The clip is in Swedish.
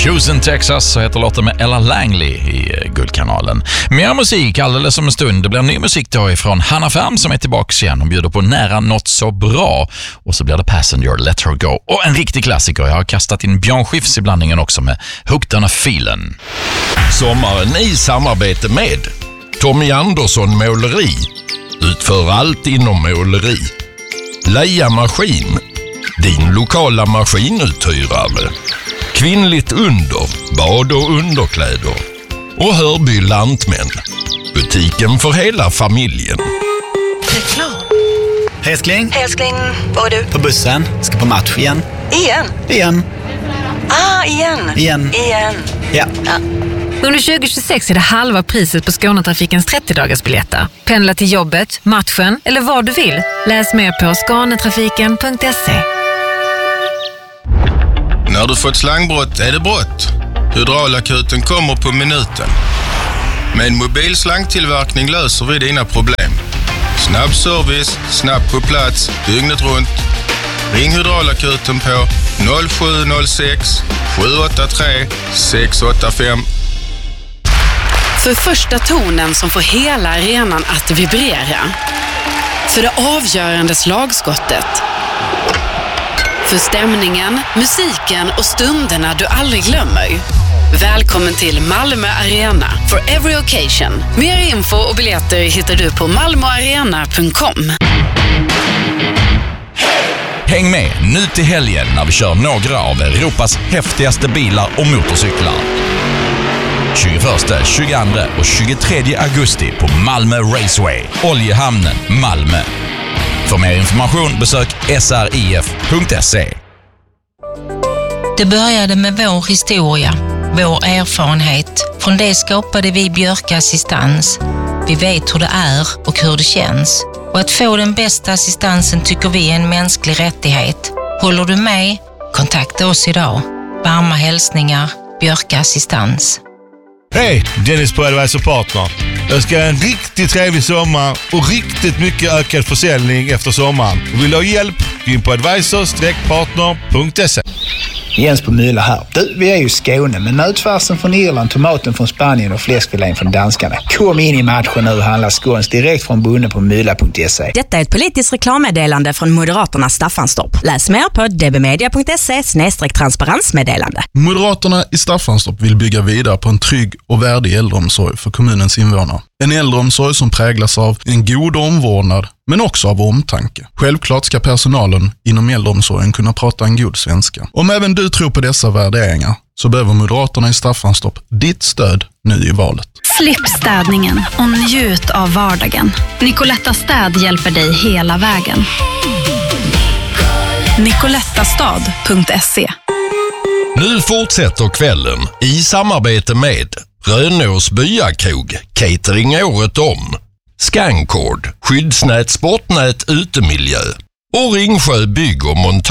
Houston, Texas, så heter låten med Ella Langley i Guldkanalen. Mer musik alldeles som en stund. Det blir ny musik då ifrån Hanna Färm som är tillbaka igen och bjuder på Nära något så bra. Och så blir det Passenger, Let Her Go. Och en riktig klassiker. Jag har kastat in Björn Skifs i blandningen också med Hooked on a Feeling. Sommaren i samarbete med Tommy Andersson Måleri. Utför allt inom måleri. Leia Maskin. Din lokala maskinuthyrare. Kvinnligt under, bad och underkläder. Och Hörby Lantmän. Butiken för hela familjen. Reklam. Älskling, Vad är du? på bussen. Ska på match igen. Igen? Igen. Igen. Ja. Under 2026 är det halva priset på Skånetrafikens 30-dagarsbiljetter. Pendla till jobbet, matchen eller vad du vill. Läs mer på skanetrafiken.se. När du fått slangbrott är det brott. Hydraulakuten kommer på minuten. Med en mobil slangtillverkning löser vi dina problem. Snabb service, snabbt på plats, dygnet runt. Ring Hydraulakuten på 0706 783 685. För första tonen som får hela arenan att vibrera. För det avgörande slagskottet. För stämningen, musiken och stunderna du aldrig glömmer. Välkommen till Malmö Arena for every occasion. Mer info och biljetter hittar du på malmoarena.com. Häng med nu till helgen när vi kör några av Europas häftigaste bilar och motorcyklar. 21, 22 och 23 augusti på Malmö Raceway, Oljehamnen, Malmö. För mer information besök srif.se. Det började med vår historia, vår erfarenhet. Från det skapade vi Björka Assistans. Vi vet hur det är och hur det känns. Och att få den bästa assistansen tycker vi är en mänsklig rättighet. Håller du med? Kontakta oss idag. Varma hälsningar, Björka Assistans. Hej, Dennis på Advisor Partner. Jag ska ha en riktigt trevlig sommar och riktigt mycket ökad försäljning efter sommaren. Vill du ha hjälp? Gå in på advisor-partner.se. Jens på Mylla här. Du, vi är ju i Skåne, men nötfärsen från Irland, tomaten från Spanien och fläskfilén från danskarna. Kom in i matchen nu och handla skåns direkt från bonden på mylla.se. Detta är ett politiskt reklammeddelande från Moderaterna Staffanstorp. Läs mer på dbmedia.se/transparensmeddelande. Moderaterna i Staffanstorp vill bygga vidare på en trygg och värdig äldreomsorg för kommunens invånare. En äldreomsorg som präglas av en god omvårdnad, men också av omtanke. Självklart ska personalen inom äldreomsorgen kunna prata en god svenska. Om även du tror på dessa värderingar så behöver Moderaterna i Staffanstorp ditt stöd nu i valet. Slipp städningen och njut av vardagen. Nicoletta Städ hjälper dig hela vägen. Nicolettastad.se. Nu fortsätter kvällen i samarbete med Rönås Byakrog, catering året om. Scancord, skyddsnät, sportnät, utemiljö och Ringsjö bygg och montör.